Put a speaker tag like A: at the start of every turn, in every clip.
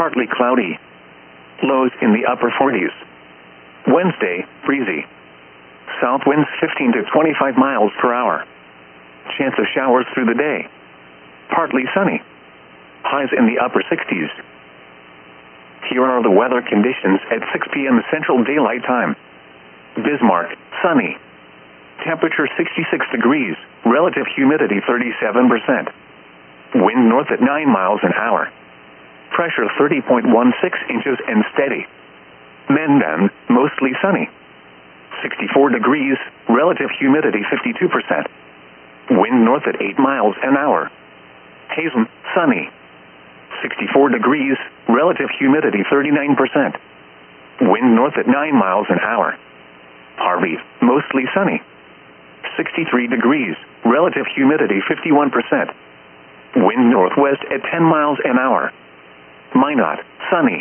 A: partly cloudy. Lows in the upper 40s. Wednesday, breezy. South winds 15 to 25 miles per hour. Chance of showers through the day. Partly sunny. Highs in the upper 60s. Here are the weather conditions at 6 p.m. Central Daylight Time. Bismarck, sunny. Temperature 66 degrees, relative humidity 37%. Wind north at 9 miles an hour. Pressure 30.16 inches and steady. Mendon, mostly sunny. 64 degrees, relative humidity 52%. Wind north at 8 miles an hour. Hazen, sunny. 64 degrees, relative humidity 39%. Wind north at 9 miles an hour. Harvey, mostly sunny. 63 degrees, relative humidity 51%. Wind northwest at 10 miles an hour. Minot, sunny.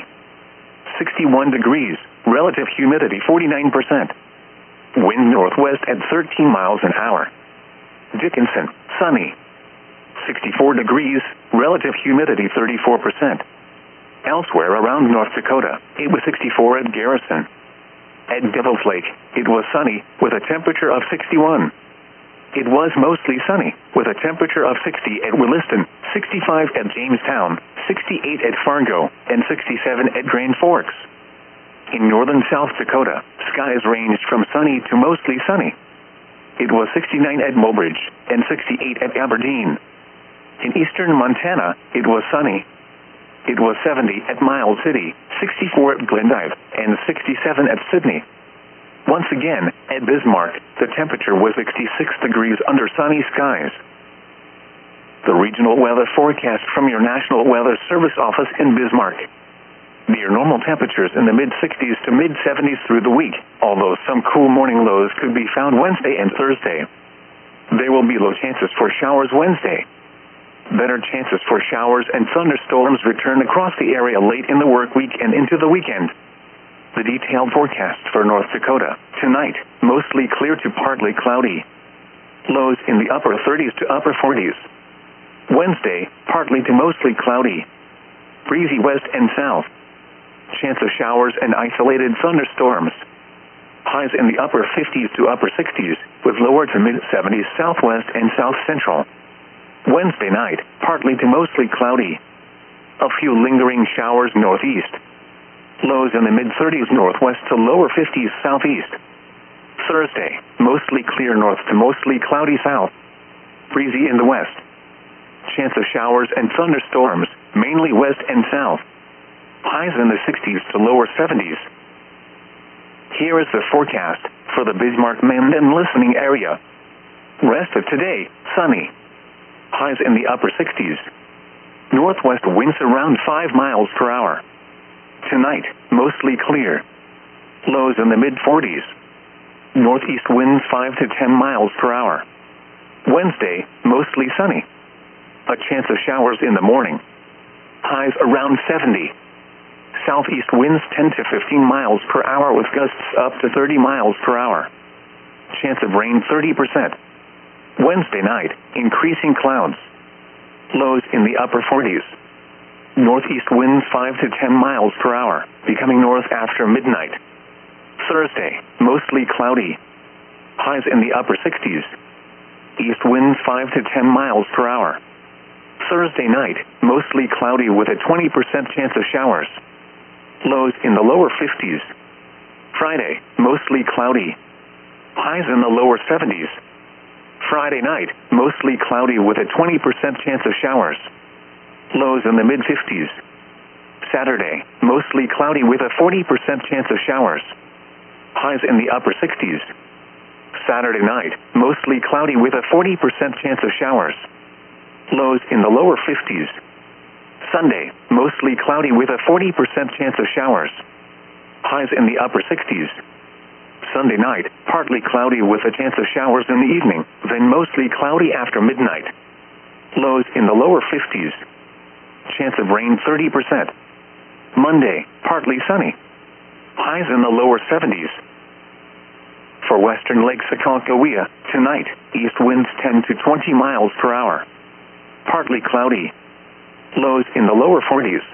A: 61 degrees, relative humidity 49%. Wind northwest at 13 miles an hour. Dickinson, sunny. 64 degrees, relative humidity 34%. Elsewhere around North Dakota, it was 64 at Garrison. At Devil's Lake, it was sunny, with a temperature of 61. It was mostly sunny, with a temperature of 60 at Williston, 65 at Jamestown, 68 at Fargo, and 67 at Grand Forks. In northern South Dakota, skies ranged from sunny to mostly sunny. It was 69 at Mobridge, and 68 at Aberdeen. In eastern Montana, it was sunny. It was 70 at Miles City, 64 at Glendive, and 67 at Sydney. Once again, at Bismarck, the temperature was 66 degrees under sunny skies. The regional weather forecast from your National Weather Service office in Bismarck. Near normal temperatures in the mid-60s to mid-70s through the week, although some cool morning lows could be found Wednesday and Thursday. There will be low chances for showers Wednesday. Better chances for showers and thunderstorms return across the area late in the work week and into the weekend. The detailed forecast for North Dakota. Tonight, mostly clear to partly cloudy. Lows in the upper 30s to upper 40s. Wednesday, partly to mostly cloudy. Breezy west and south. Chance of showers and isolated thunderstorms. Highs in the upper 50s to upper 60s, with lower to mid-70s southwest and south central. Wednesday night, partly to mostly cloudy. A few lingering showers northeast. Lows in the mid-30s northwest to lower 50s southeast. Thursday, mostly clear north to mostly cloudy south. Breezy in the west. Chance of showers and thunderstorms, mainly west and south. Highs in the 60s to lower 70s. Here is the forecast for the Bismarck-Mendon listening area. Rest of today, sunny. Highs in the upper 60s. Northwest winds around 5 miles per hour. Tonight, mostly clear. Lows in the mid-40s. Northeast winds 5 to 10 miles per hour. Wednesday, mostly sunny. A chance of showers in the morning. Highs around 70. Southeast winds 10 to 15 miles per hour with gusts up to 30 miles per hour. Chance of rain 30%. Wednesday night, increasing clouds. Lows in the upper 40s. Northeast winds 5 to 10 miles per hour, becoming north after midnight. Thursday, mostly cloudy. Highs in the upper 60s. East winds 5 to 10 miles per hour. Thursday night, mostly cloudy with a 20% chance of showers. Lows in the lower 50s. Friday, mostly cloudy. Highs in the lower 70s. Friday night, mostly cloudy with a 20% chance of showers. Lows in the mid-50s. Saturday, mostly cloudy with a 40% chance of showers. Highs in the upper 60s. Saturday night, mostly cloudy with a 40% chance of showers. Lows in the lower 50s. Sunday, mostly cloudy with a 40% chance of showers. Highs in the upper 60s. Sunday night, partly cloudy with a chance of showers in the evening, then mostly cloudy after midnight. Lows in the lower 50s. Chance of rain 30%. Monday, partly sunny. Highs in the lower 70s. For western Lake Aconcagua, tonight, east winds 10 to 20 miles per hour. Partly cloudy. Lows in the lower 40s.